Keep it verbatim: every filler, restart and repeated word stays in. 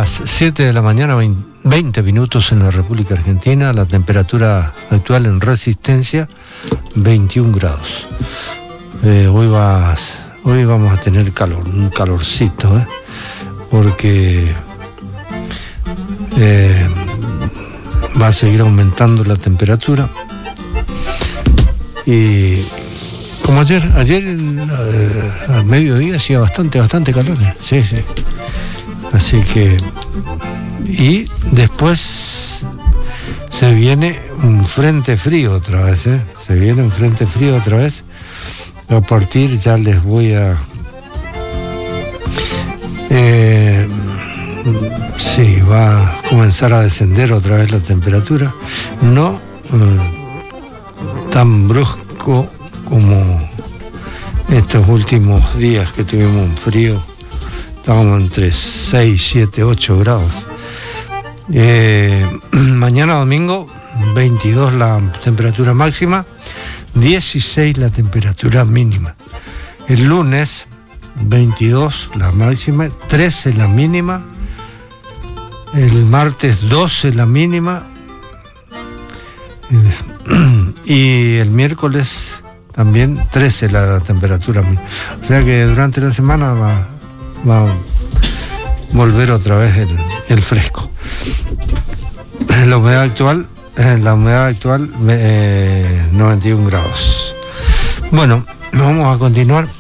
las siete de la mañana, veinte minutos en la República Argentina. La temperatura actual en Resistencia, veintiún grados. Eh, hoy, va, hoy vamos a tener calor, un calorcito, ¿eh? porque eh, va a seguir aumentando la temperatura. Y como ayer, ayer eh, al mediodía hacía bastante, bastante calor. Sí, sí. Así que, y después se viene un frente frío otra vez, ¿eh? Se viene un frente frío otra vez. A partir, ya les voy a... Eh, sí, va a comenzar a descender otra vez la temperatura. No eh, tan brusco como estos últimos días que tuvimos un frío. Estábamos entre seis, siete, ocho grados. Eh, mañana domingo, veintidós la temperatura máxima, dieciséis la temperatura mínima. El lunes, veintidós la máxima, trece la mínima. El martes, doce la mínima. Y el miércoles también trece la temperatura mínima. O sea que durante la semana va... va a volver otra vez el, el fresco. La humedad actual, la humedad actual eh, noventa y un grados. Bueno, vamos a continuar.